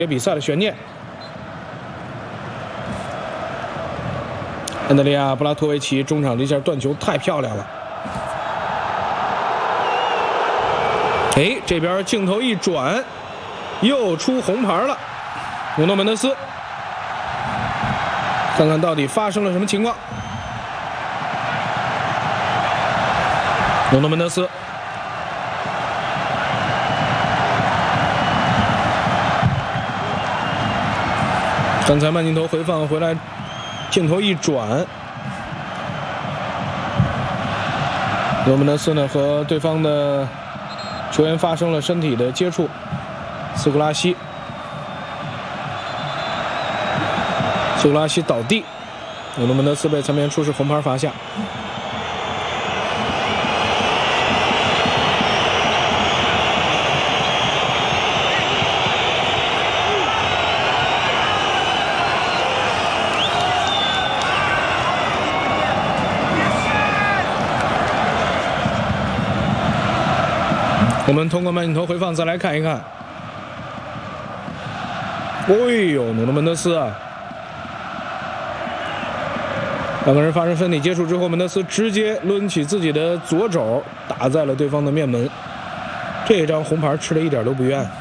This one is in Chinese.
比赛的悬念。安德烈亚·布拉托维奇中场这下断球太漂亮了。哎，这边镜头一转，又出红牌了。努诺门德斯，看看到底发生了什么情况。努诺门德斯。 刚才慢镜头回放回来，镜头一转，罗门德斯呢和对方的球员发生了身体的接触，斯库拉西倒地，罗门德斯被参边出示红牌罚下。 我们通过慢镜头回放再来看一看。哎呦，努诺门德斯啊！两个人发生身体接触之后，门德斯直接抡起自己的左肘打在了对方的面门。这张红牌吃的一点都不冤。